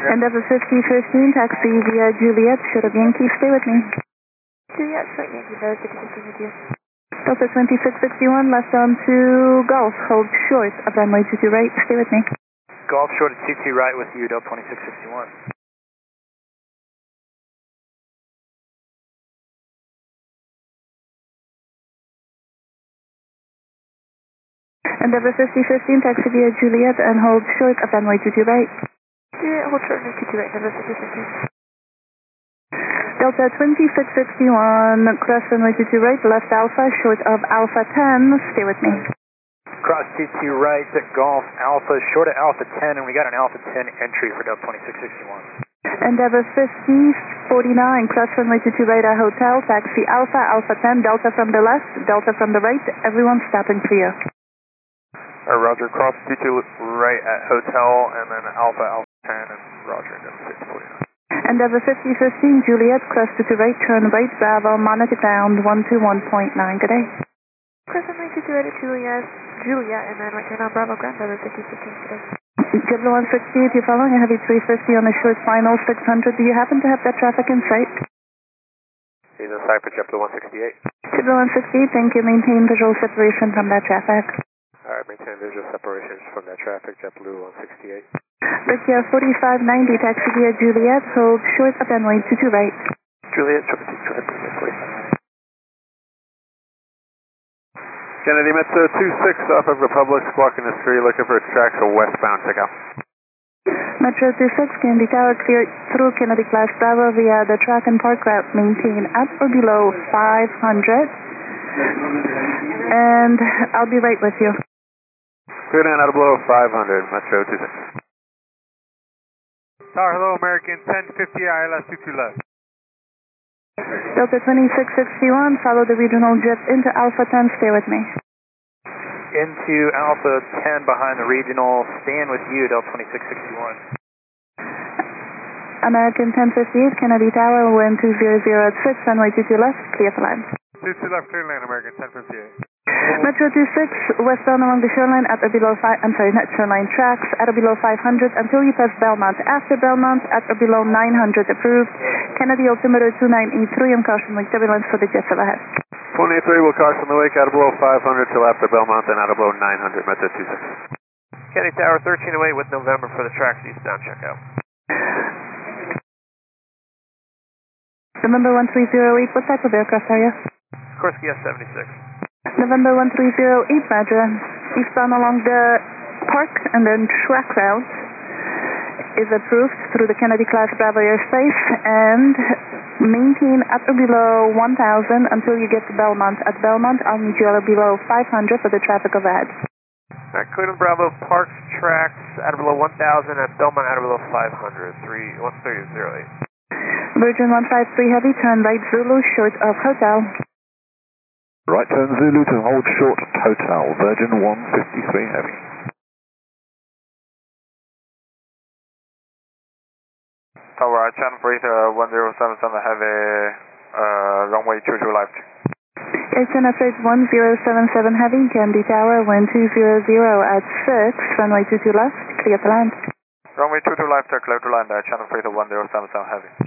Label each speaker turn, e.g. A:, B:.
A: Endeavor 5015, taxi via Juliet, short of Yankee, stay with me.
B: Juliet, short Yankee, Endeavor 5015 with you.
A: Delta 2661, left on to Golf, hold short of runway 22 right, stay with me.
C: Golf short at 22 right with you, Delta 2661.
A: Endeavor 5015, taxi via Juliet and hold short of runway 22 right.
B: Juliet, hold short runway 22 right, Endeavor 5015.
A: Delta 2661, cross runway 22 right, left Alpha, short of Alpha 10, stay with me.
C: Cross 22 right at Golf Alpha, short of Alpha 10, and we got an Alpha 10 entry for Delta 2661.
A: Endeavor 5049, cross runway 22 right at Hotel, taxi Alpha, Alpha 10, Delta from the left, Delta from the right, everyone stopping clear.
C: Roger, cross 22 right at Hotel, and then Alpha, Alpha 10, and Roger, Endeavor 5049.
A: Endeavor 5015, Juliet, cross 22 right, turn right, Bravo, monitor ground 121.9, good day.
B: Cross runway 22 right at Juliet, and then right turn on Bravo, ground Endeavor 5015 today.
A: JetBlue 168, you're following a heavy 350 on the short final 600, do you happen to have that traffic in sight?
C: He's in sight for JetBlue 168.
A: JetBlue 168, thank you, maintain visual separation from that traffic.
C: Alright, maintain visual separations from that traffic, JetBlue 168.
A: Brickyard 4590, taxi via Juliet, hold short of runway 22 right.
C: Juliet, short 22 right, Brickyard 4590.
D: Kennedy Metro 26 off of Republic, squawking the street, looking for tracks of westbound pickup.
A: Metro 26, Kennedy Tower, clear through Kennedy Class Bravo via the track and park route, maintain at or below 500. And I'll be right with you.
D: Clear down out of below 500, Metro 26.
E: Tower, hello, American 1050 ILS 22 left.
A: Delta 2661, follow the regional jet into Alpha 10, stay with me.
C: Into Alpha 10 behind the regional, stand with you, Delta 2661.
A: American 1058, Kennedy Tower, wind 200 at 6, runway 22 left, clear for land.
E: 22 left, clear land, American 1058.
A: Metro 26, westbound along the shoreline at or below not shoreline tracks, at or below 500 until you pass Belmont. After Belmont, at or below 900 approved. Kennedy altimeter 2983, I'm cautioning turbulence for the jets overhead.
D: 23 will caution the wake out of below 500 till after Belmont, then out of below 900, Metro 26.
C: Kennedy Tower 1308 with November for the tracks eastbound checkout.
A: November 1308, what type of aircraft are you?
C: Sikorsky S-76.
A: November 1308, Roger. Eastbound along the park and then track route is approved through the Kennedy Class Bravo airspace and maintain at or below 1000 until you get to Belmont. At Belmont, I'll need you at or below 500 for the traffic overhead.
C: Alright, Cleveland Bravo, Parks, tracks, at or below 1000, at Belmont, at or below 500, 1308.
A: Virgin 153 Heavy, turn right Zulu, short of Hotel.
F: Right turn Zulu to hold short Hotel, Virgin 153 Heavy.
D: Tower, channel for 1077 Heavy, runway 22 left.
A: It's an Freight 1077 Heavy, Kennedy Tower, wind 200 at 6, runway 22 left, clear to land.
D: Runway 22 left, clear to land, channel for 1077 Heavy.